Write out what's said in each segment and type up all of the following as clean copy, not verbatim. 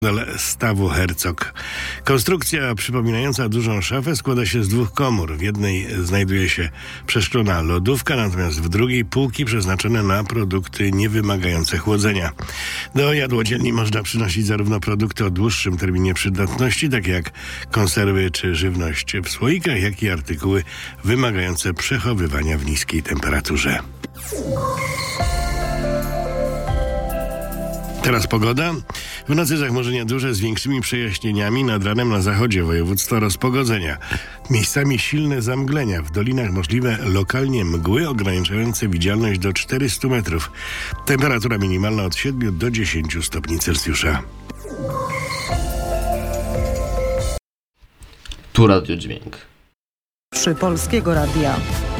Stawu Herzog. Konstrukcja przypominająca dużą szafę składa się z dwóch komór. W jednej znajduje się przeszklona lodówka, natomiast w drugiej półki przeznaczone na produkty niewymagające chłodzenia. Do jadłodzielni można przynosić zarówno produkty o dłuższym terminie przydatności, takie jak konserwy czy żywność w słoikach, jak i artykuły wymagające przechowywania w niskiej temperaturze. Teraz pogoda. W nocy zachmurzenia duże z większymi przejaśnieniami. Nad ranem na zachodzie województwa rozpogodzenia. Miejscami silne zamglenia. W dolinach możliwe lokalnie mgły ograniczające widzialność do 400 metrów. Temperatura minimalna od 7 do 10 stopni Celsjusza. Tu Radiodźwięk. Przy Polskiego Radia.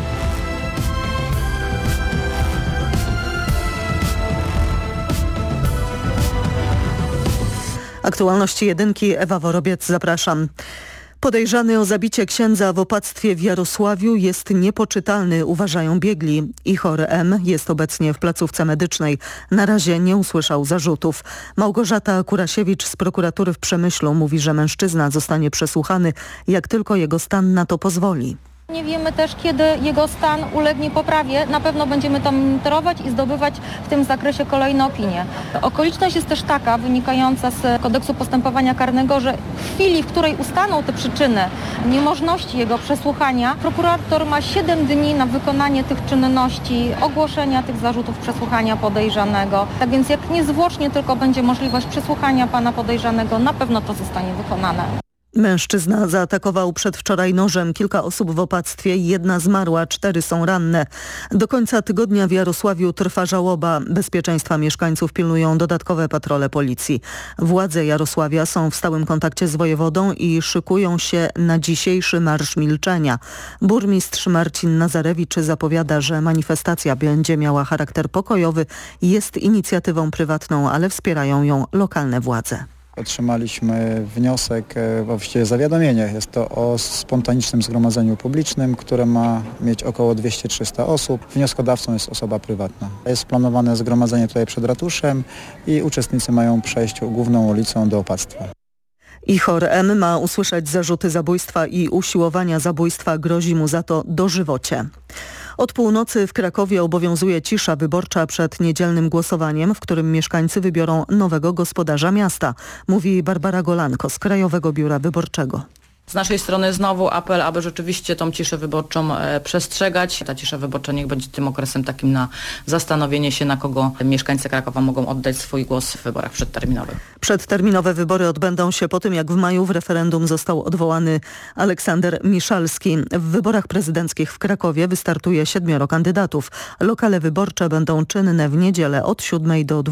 Aktualności jedynki, Ewa Worobiec, zapraszam. Podejrzany o zabicie księdza w opactwie w Jarosławiu jest niepoczytalny, uważają biegli. Ichor M. jest obecnie w placówce medycznej. Na razie nie usłyszał zarzutów. Małgorzata Kurasiewicz z prokuratury w Przemyślu mówi, że mężczyzna zostanie przesłuchany, jak tylko jego stan na to pozwoli. Nie wiemy też, kiedy jego stan ulegnie poprawie. Na pewno będziemy to monitorować i zdobywać w tym zakresie kolejne opinie. Okoliczność jest też taka, wynikająca z kodeksu postępowania karnego, że w chwili, w której ustaną te przyczyny niemożności jego przesłuchania, prokurator ma 7 dni na wykonanie tych czynności, ogłoszenia tych zarzutów, przesłuchania podejrzanego. Tak więc jak niezwłocznie tylko będzie możliwość przesłuchania pana podejrzanego, na pewno to zostanie wykonane. Mężczyzna zaatakował przedwczoraj nożem kilka osób w opactwie. 1 zmarła, 4 są ranne. Do końca tygodnia w Jarosławiu trwa żałoba. Bezpieczeństwa mieszkańców pilnują dodatkowe patrole policji. Władze Jarosławia są w stałym kontakcie z wojewodą i szykują się na dzisiejszy Marsz Milczenia. Burmistrz Marcin Nazarewicz zapowiada, że manifestacja będzie miała charakter pokojowy i jest inicjatywą prywatną, ale wspierają ją lokalne władze. Otrzymaliśmy wniosek, właściwie zawiadomienie. Jest to o spontanicznym zgromadzeniu publicznym, które ma mieć około 200-300 osób. Wnioskodawcą jest osoba prywatna. Jest planowane zgromadzenie tutaj przed ratuszem i uczestnicy mają przejść główną ulicą do opactwa. Ichor M. ma usłyszeć zarzuty zabójstwa i usiłowania zabójstwa. Grozi mu za to dożywocie. Od północy w Krakowie obowiązuje cisza wyborcza przed niedzielnym głosowaniem, w którym mieszkańcy wybiorą nowego gospodarza miasta, mówi Barbara Golanko z Krajowego Biura Wyborczego. Z naszej strony znowu apel, aby rzeczywiście tą ciszę wyborczą przestrzegać. Ta cisza wyborcza niech będzie tym okresem takim na zastanowienie się, na kogo mieszkańcy Krakowa mogą oddać swój głos w wyborach przedterminowych. Przedterminowe wybory odbędą się po tym, jak w maju w referendum został odwołany Aleksander Miszalski. W wyborach prezydenckich w Krakowie wystartuje 7 kandydatów. Lokale wyborcze będą czynne w niedzielę od 7 do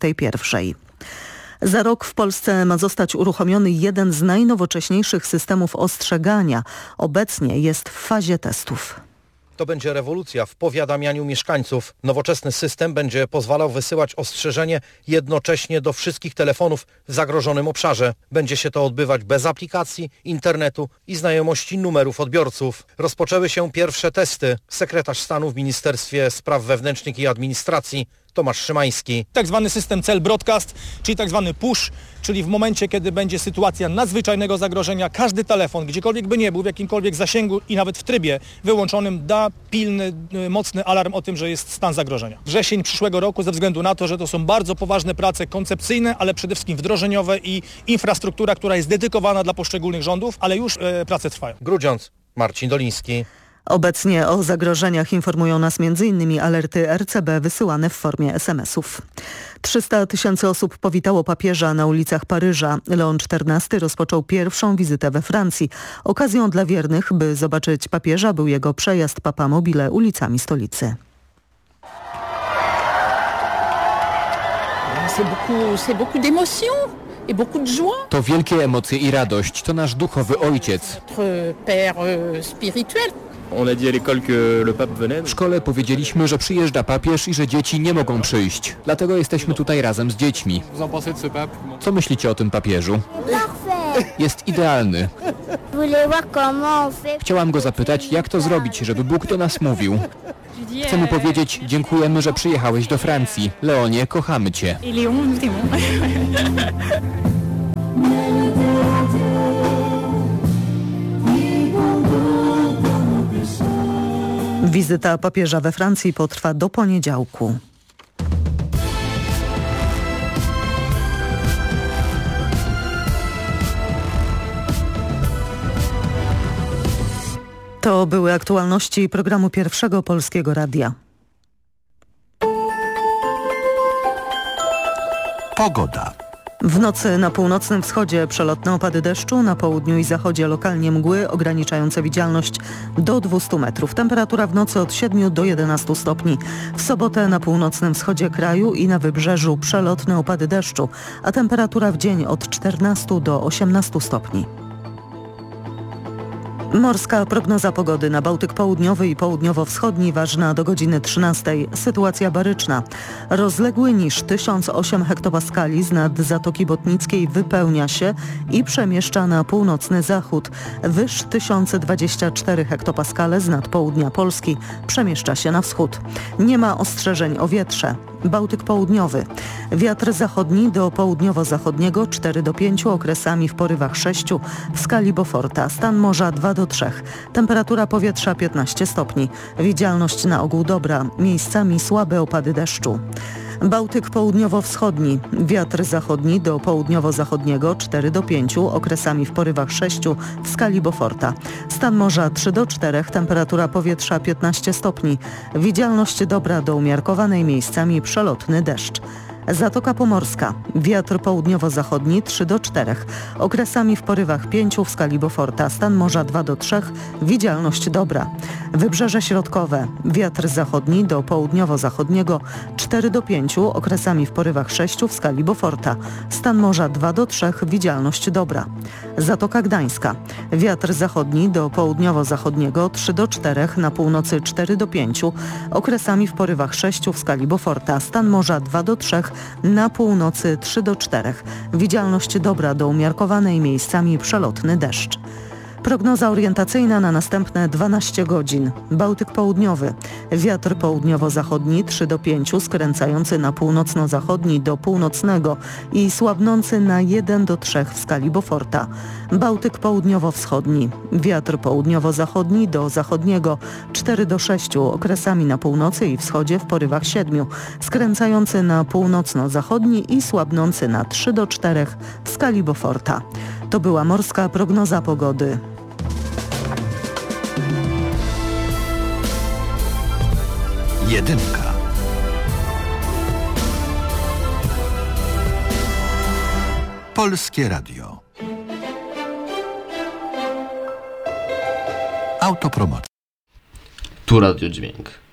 21. Za rok w Polsce ma zostać uruchomiony jeden z najnowocześniejszych systemów ostrzegania. Obecnie jest w fazie testów. To będzie rewolucja w powiadamianiu mieszkańców. Nowoczesny system będzie pozwalał wysyłać ostrzeżenie jednocześnie do wszystkich telefonów w zagrożonym obszarze. Będzie się to odbywać bez aplikacji, internetu i znajomości numerów odbiorców. Rozpoczęły się pierwsze testy. Sekretarz stanu w Ministerstwie Spraw Wewnętrznych i Administracji Tomasz Szymański. Tak zwany system Cell Broadcast, czyli tak zwany push, czyli w momencie, kiedy będzie sytuacja nadzwyczajnego zagrożenia, każdy telefon, gdziekolwiek by nie był, w jakimkolwiek zasięgu i nawet w trybie wyłączonym, da pilny, mocny alarm o tym, że jest stan zagrożenia. Wrzesień przyszłego roku, ze względu na to, że to są bardzo poważne prace koncepcyjne, ale przede wszystkim wdrożeniowe i infrastruktura, która jest dedykowana dla poszczególnych rządów, ale już prace trwają. Grudziądz, Marcin Doliński. Obecnie o zagrożeniach informują nas m.in. alerty RCB wysyłane w formie SMS-ów. 300 000 osób powitało papieża na ulicach Paryża. Leon XIV rozpoczął pierwszą wizytę we Francji. Okazją dla wiernych, by zobaczyć papieża, był jego przejazd Papa Mobile ulicami stolicy. C'est beaucoup d'émotions. To wielkie emocje i radość. To nasz duchowy ojciec. W szkole powiedzieliśmy, że przyjeżdża papież i że dzieci nie mogą przyjść. Dlatego jesteśmy tutaj razem z dziećmi. Co myślicie o tym papieżu? Jest idealny. Chciałam go zapytać, jak to zrobić, żeby Bóg do nas mówił. Chcę mu powiedzieć, dziękujemy, że przyjechałeś do Francji. Leonie, kochamy cię. Wizyta papieża we Francji potrwa do poniedziałku. To były aktualności programu Pierwszego Polskiego Radia. Pogoda. W nocy na północnym wschodzie przelotne opady deszczu, na południu i zachodzie lokalnie mgły ograniczające widzialność do 200 metrów. Temperatura w nocy od 7 do 11 stopni. W sobotę na północnym wschodzie kraju i na wybrzeżu przelotne opady deszczu, a temperatura w dzień od 14 do 18 stopni. Morska prognoza pogody na Bałtyk Południowy i Południowo-Wschodni ważna do godziny 13. Sytuacja baryczna. Rozległy niż 1008 hektopaskali z nad Zatoki Botnickiej wypełnia się i przemieszcza na północny zachód. Wyż 1024 hektopaskale z nad południa Polski przemieszcza się na wschód. Nie ma ostrzeżeń o wietrze. Bałtyk Południowy. Wiatr zachodni do południowo-zachodniego 4 do 5, okresami w porywach 6 w skali Beauforta. Stan morza 2 do 3. Temperatura powietrza 15 stopni. Widzialność na ogół dobra. Miejscami słabe opady deszczu. Bałtyk Południowo-Wschodni. Wiatr zachodni do południowo-zachodniego 4 do 5, okresami w porywach 6 w skali Beauforta. Stan morza 3 do 4, temperatura powietrza 15 stopni. Widzialność dobra do umiarkowanej, miejscami przelotny deszcz. Zatoka Pomorska. Wiatr południowo-zachodni 3 do 4, okresami w porywach 5 w skali Beauforta. Stan morza 2 do 3, widzialność dobra. Wybrzeże środkowe. Wiatr zachodni do południowo-zachodniego 4 do 5, okresami w porywach 6 w skali Beauforta. Stan morza 2 do 3, widzialność dobra. Zatoka Gdańska. Wiatr zachodni do południowo-zachodniego 3 do 4, na północy 4 do 5, okresami w porywach 6 w skali Beauforta. Stan morza 2 do 3, na północy 3 do 4. Widzialność dobra do umiarkowanej, miejscami przelotny deszcz. Prognoza orientacyjna na następne 12 godzin. Bałtyk Południowy. Wiatr południowo-zachodni 3 do 5, skręcający na północno-zachodni do północnego i słabnący na 1 do 3 w skali Beauforta. Bałtyk Południowo-Wschodni. Wiatr południowo-zachodni do zachodniego 4 do 6, okresami na północy i wschodzie w porywach 7, skręcający na północno-zachodni i słabnący na 3 do 4 w skali Beauforta. To była morska prognoza pogody. Jedynka. Polskie Radio. Autopromocja. Tu Radio Dźwięk.